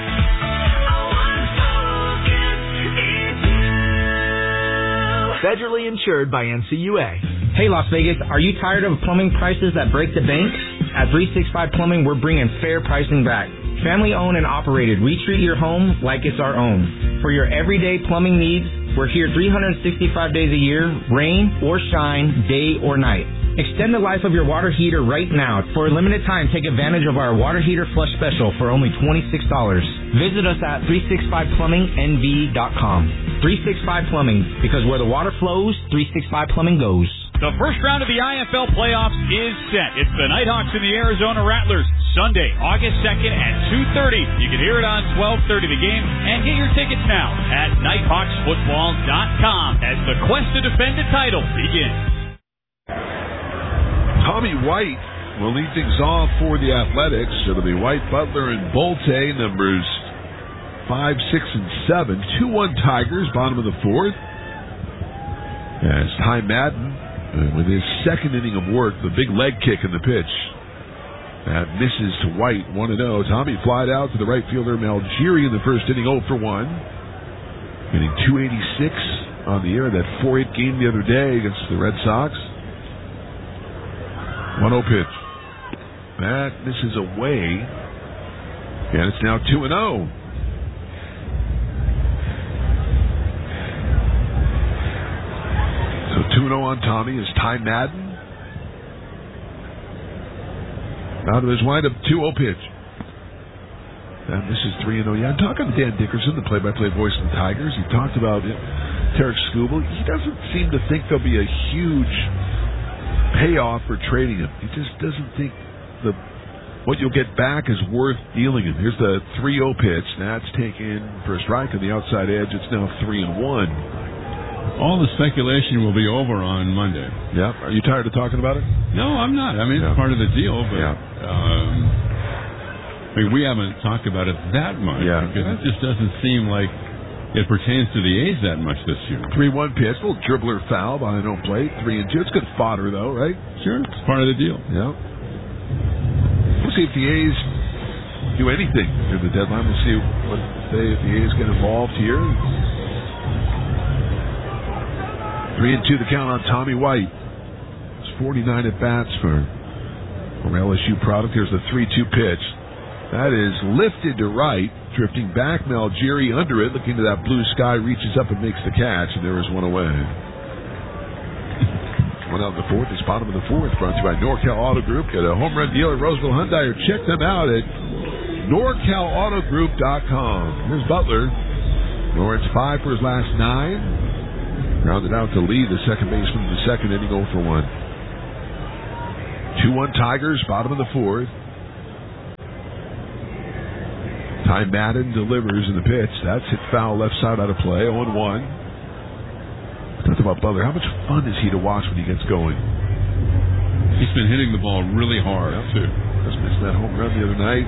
Federally insured by N C U A. Hey Las Vegas, are you tired of plumbing prices that break the bank? At three sixty-five Plumbing, we're bringing fair pricing back. Family owned and operated, we treat your home like it's our own. For your everyday plumbing needs, we're here three hundred sixty-five days a year, rain or shine, day or night. Extend the life of your water heater right now. For a limited time, take advantage of our water heater flush special for only twenty-six dollars. Visit us at three sixty-five plumbing N V dot com. three sixty-five Plumbing, because where the water flows, three sixty-five Plumbing goes. The first round of the I F L playoffs is set. It's the Nighthawks and the Arizona Rattlers, Sunday, August second at two thirty. You can hear it on twelve thirty The Game, and get your tickets now at nighthawks football dot com as the quest to defend the title begins. Tommy White will lead things off for the Athletics. It'll be White, Butler, and Bolte, numbers five, six, and seven. two one Tigers, bottom of the fourth. As Ty Madden, uh, with his second inning of work, the big leg kick in the pitch. That misses to White, one and oh. Tommy flied out to the right fielder, Malgiri, in the first inning, oh for one. Hitting two eighty-six on the air, that four eight game the other day against the Red Sox. one oh pitch. That misses away. And it's now two and oh. So two and oh on Tommy is Ty Madden. Out of his windup, two oh pitch. And this is three and oh. Yeah, I'm talking to Dan Dickerson, the play-by-play voice of the Tigers. He talked about it. Tarek Skubal. He doesn't seem to think there'll be a huge payoff for trading him. He just doesn't think the what you'll get back is worth dealing him. Here's the three oh pitch. That's taken for a strike on the outside edge. It's now three and one. All the speculation will be over on Monday. Yeah. Are you tired of talking about it? No, I'm not. I mean, it's yeah. part of the deal, but yeah. um, I mean, we haven't talked about it that much yeah. because it just doesn't seem like it pertains to the A's that much this year. three one pitch, little dribbler foul behind home plate, three and two. It's good fodder, though, right? Sure, it's part of the deal. Yeah. We'll see if the A's do anything at the deadline. We'll see what they, if the A's get involved here. Three and two the count on Tommy White. It's forty-nine at bats for, for L S U product. Here's the three two pitch. That is lifted to right, drifting back. Malgiri under it, looking to that blue sky, reaches up and makes the catch, and there is one away. One out in the fourth. It's bottom of the fourth. Brought to you by NorCal Auto Group. Get a home run deal at Roseville Hyundai, or check them out at nor cal auto group dot com. Here's Butler. Lawrence five for his last nine. Rounded out to lead the second baseman in the second inning, oh for one. two one Tigers, bottom of the fourth. Ty Madden delivers in the pitch. That's hit foul left side out of play, oh one. Talked about Butler. How much fun is he to watch when he gets going? He's been hitting the ball really hard, yeah. too. Just missed that home run the other night.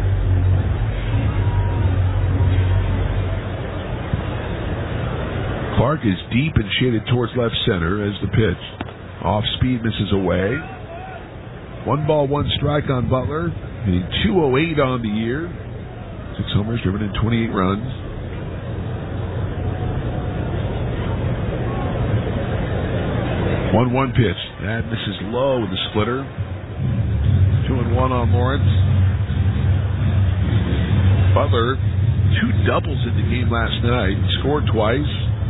Clark is deep and shaded towards left center as the pitch. Off speed, misses away. One ball, one strike on Butler. Hitting two oh eight on the year. Six homers, driven in twenty-eight runs. one one pitch. That misses low with the splitter. two and one on Lawrence. Butler, two doubles in the game last night. Scored twice.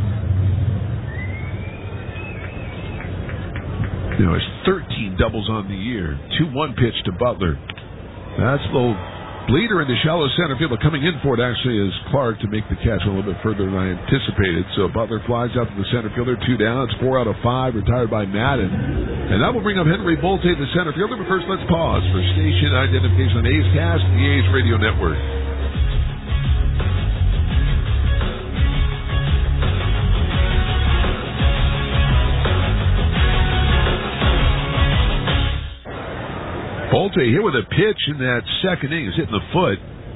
You know, it's thirteen doubles on the year. two one pitch to Butler. That's a little bleeder in the shallow center field, but coming in for it actually is Clark to make the catch a little bit further than I anticipated. So Butler flies out to the center fielder, two down. It's four out of five, retired by Madden. And that will bring up Henry Bolte, the center fielder. But first, let's pause for station identification on A's Cast, the A's Radio Network. Bolte hit with a pitch in that second inning. He's hitting the foot.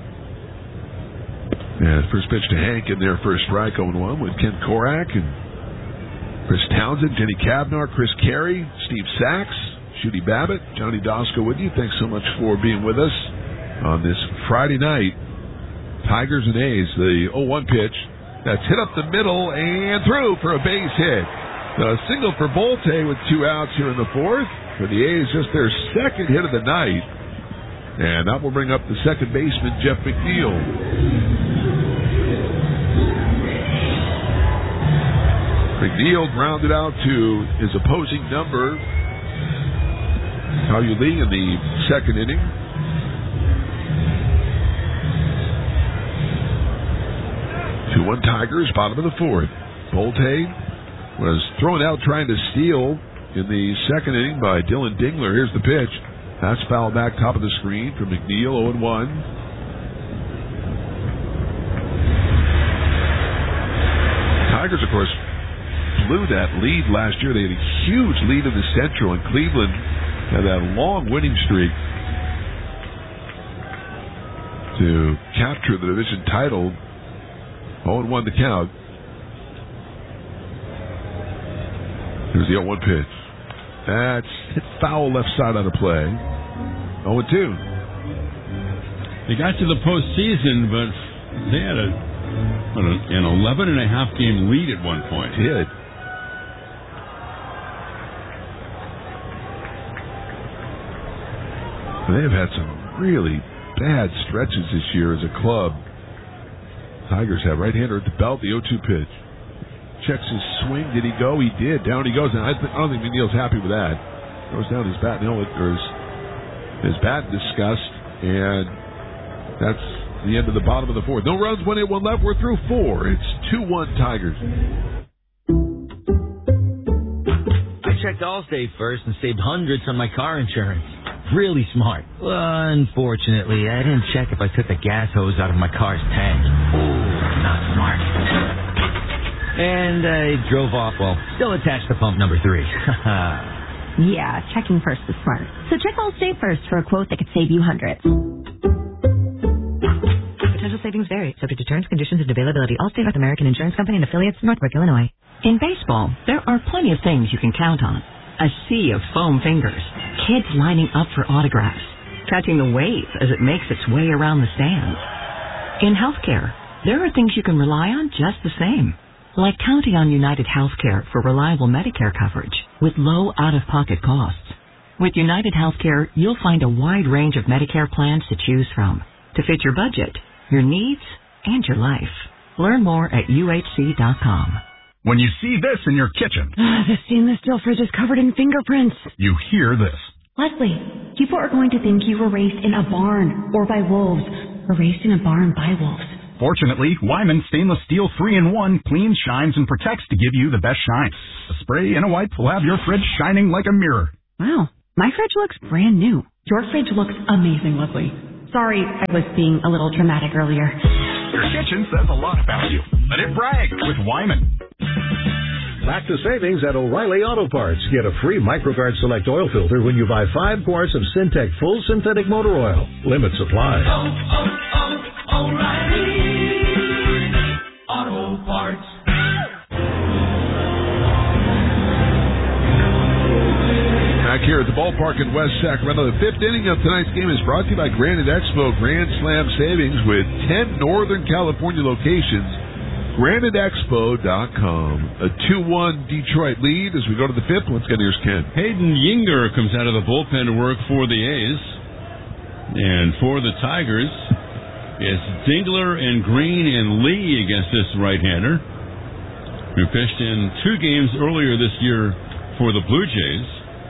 And first pitch to Hank in there for a strike, oh one with Ken Korak and Chris Townsend, Jenny Cavnar, Chris Carey, Steve Sachs, Shooty Babbitt, Johnny Dosco with you. Thanks so much for being with us on this Friday night. Tigers and A's, the oh one pitch. That's hit up the middle and through for a base hit. A single for Bolte with two outs here in the fourth. For the A's, just their second hit of the night. And that will bring up the second baseman, Jeff McNeil. McNeil grounded out to his opposing number, Hao Yu Lee, in the second inning. two one Tigers, bottom of the fourth. Bolte was thrown out trying to steal in the second inning by Dylan Dingler. Here's the pitch. That's foul back top of the screen from McNeil, oh one. Tigers, of course, blew that lead last year. They had a huge lead in the Central, and Cleveland had that long winning streak to capture the division title. oh one the count. Here's the oh one pitch. That's hit foul left side out of play. oh two. They got to the postseason, but they had a, an eleven and a half game lead at one point. Did. They have had some really bad stretches this year as a club. Tigers have right-hander at the belt, the oh two pitch. Checks his swing. Did he go? He did. Down he goes. And I, th- I don't think McNeil's happy with that. Throws down his bat and helmet, or his, his bat in disgust. And that's the end of the bottom of the fourth. No runs, one hit, one left. We're through four. It's two one Tigers. I checked Allstate first and saved hundreds on my car insurance. Really smart. Unfortunately, I didn't check if I took the gas hose out of my car's tank. Ooh, not smart. And I drove off, well, still attached to pump number three. Yeah, checking first is smart. So check Allstate first for a quote that could save you hundreds. Potential savings vary, subject to terms, conditions, and availability. Allstate North American Insurance Company and affiliates, Northbrook, Illinois. In baseball, there are plenty of things you can count on. A sea of foam fingers, kids lining up for autographs, catching the wave as it makes its way around the stands. In healthcare, there are things you can rely on just the same. Like counting on United Healthcare for reliable Medicare coverage with low out-of-pocket costs. With United Healthcare, you'll find a wide range of Medicare plans to choose from to fit your budget, your needs, and your life. Learn more at U H C dot com. When you see this in your kitchen, The stainless steel fridge is covered in fingerprints. you hear this. Leslie, people are going to think you were raised in a barn or by wolves, or raised in a barn by wolves. Fortunately, Wyman Stainless Steel three in one cleans, shines, and protects to give you the best shine. A spray and a wipe will have your fridge shining like a mirror. Wow, my fridge looks brand new. Your fridge looks amazing, Leslie. Sorry, I was being a little dramatic earlier. Your kitchen says a lot about you. Let it brag with Wyman. Back to savings at O'Reilly Auto Parts. Get a free MicroGuard Select oil filter when you buy five quarts of Syntec Full Synthetic Motor Oil. Limit supply. Oh, oh, oh, O'Reilly Auto Parts. Back here at the ballpark in West Sacramento, the fifth inning of tonight's game is brought to you by Granite Expo Grand Slam Savings with ten Northern California locations. Granite Expo dot com. A two one Detroit lead as we go to the fifth. Let's get here's Ken. Hayden Yinger comes out of the bullpen to work for the A's. And for the Tigers, it's Dingler and Green and Lee against this right-hander, who pitched in two games earlier this year for the Blue Jays.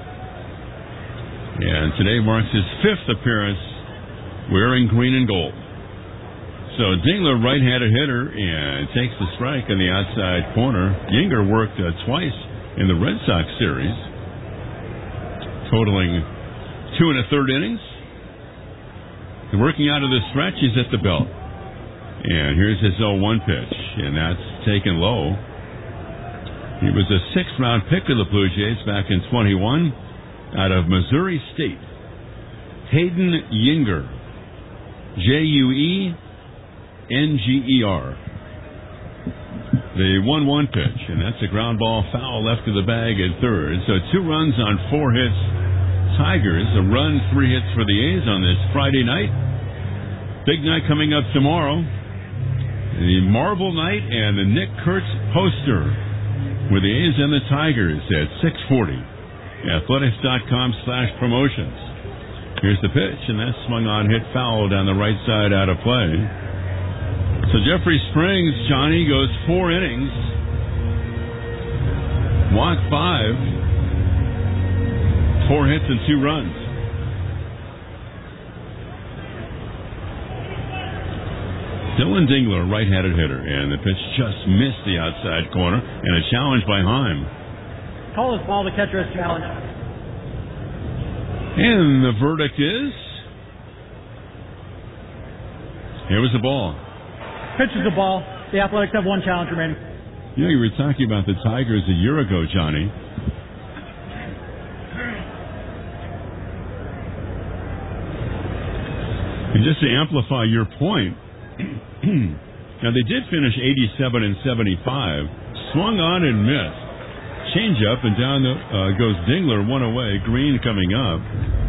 And today marks his fifth appearance wearing green and gold. So Dingler, right-handed hitter, and takes the strike in the outside corner. Yinger worked uh, twice in the Red Sox series, totaling two and a third innings. And working out of the stretch, he's at the belt. And here's his oh one pitch, and that's taken low. He was a sixth-round pick of the Blue Jays back in twenty-one out of Missouri State. Hayden Yinger, J U E N G E R. The one one pitch, and that's a ground ball foul left of the bag at third. So two runs on four hits. Tigers, a run, three hits for the A's on this Friday night. Big night coming up tomorrow. The Marble Night and the Nick Kurtz poster with the A's and the Tigers at six forty. Athletics dot com slash promotions. Here's the pitch, and that's swung on, hit foul down the right side, out of play. So Jeffrey Springs, Johnny, goes four innings, walked five, four hits and two runs. Dylan Dingler, right-handed hitter, and the pitch just missed the outside corner, and a challenge by Heim. Call this ball, the catcher has challenged. And the verdict is, here was the ball. Pitch is the ball. The Athletics have one challenge remaining. You know, you were talking about the Tigers a year ago, Johnny. And just to amplify your point, now they did finish eighty-seven and seventy-five, swung on and missed. Change up, and down the, uh, goes Dingler, one away, Green coming up.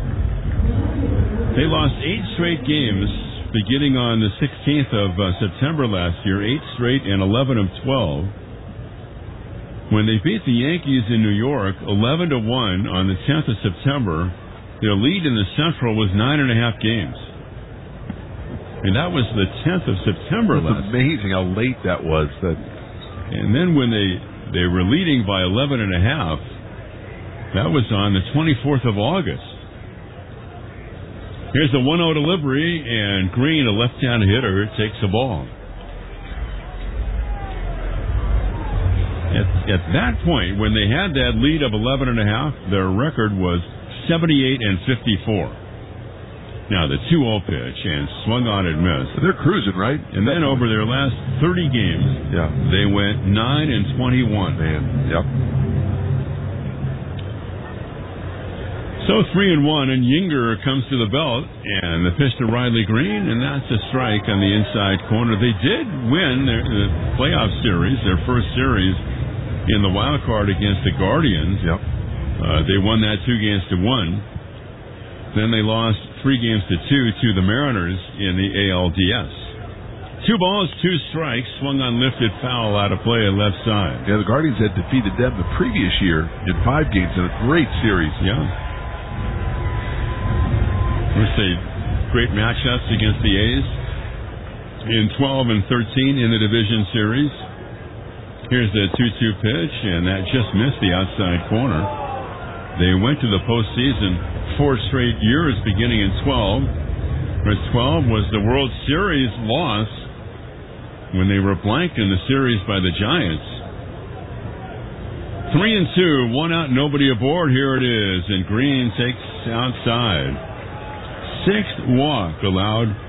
They lost eight straight games beginning on the sixteenth of uh, September last year, eight straight and eleven of twelve. When they beat the Yankees in New York, eleven to one on the tenth of September, their lead in the Central was nine and a half games. And that was the tenth of September That's last. Amazing how late that was. That, and then when they, they were leading by eleven and a half, that was on the twenty-fourth of August. Here's a one oh delivery, and Green, a left-handed hitter, takes the ball. At, at that point, when they had that lead of eleven and a half, their record was seventy-eight and fifty-four. Now the two oh pitch, and swung on and missed. They're cruising, right? And then over their last thirty games, yeah, they went nine and twenty-one. Man, yep. So three and one, and Yinger comes to the belt, and the pitch to Riley Green, and that's a strike on the inside corner. They did win their the playoff series, their first series in the wild card against the Guardians. Yep. Uh, they won that two games to one. Then they lost three games to two to the Mariners in the A L D S. Two balls, two strikes, swung on, lifted foul out of play at left side. Yeah, the Guardians had defeated them the previous year in five games in a great series. Yeah. We'll say great matchups against the A's in twelve and thirteen in the division series. Here's the two two pitch, and that just missed the outside corner. They went to the postseason four straight years beginning in twelve. Whereas twelve was the World Series loss when they were blanked in the series by the Giants. Three and two, one out, nobody aboard. Here it is, and Green takes outside. Sixth walk allowed